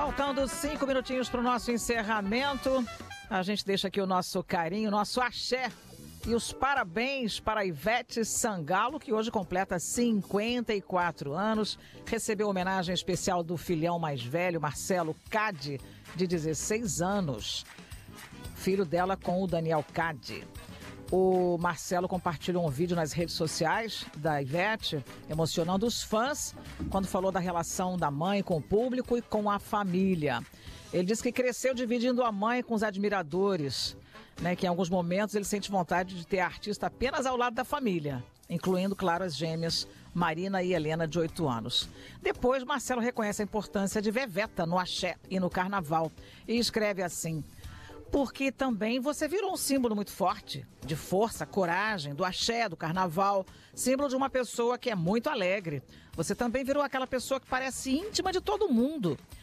Faltando 5 minutinhos para o nosso encerramento, a gente deixa aqui o nosso carinho, o nosso axé e os parabéns para a Ivete Sangalo, que hoje completa 54 anos, recebeu homenagem especial do filhão mais velho, Marcelo Cade, de 16 anos, filho dela com o Daniel Cade. O Marcelo compartilhou um vídeo nas redes sociais da Ivete, emocionando os fãs, quando falou da relação da mãe com o público e com a família. Ele disse que cresceu dividindo a mãe com os admiradores, né, que em alguns momentos ele sente vontade de ter a artista apenas ao lado da família, incluindo, claro, as gêmeas Marina e Helena, de 8 anos. Depois, Marcelo reconhece a importância de Veveta no axé e no carnaval e escreve assim: porque também você virou um símbolo muito forte, de força, coragem, do axé, do carnaval, símbolo de uma pessoa que é muito alegre. Você também virou aquela pessoa que parece íntima de todo mundo.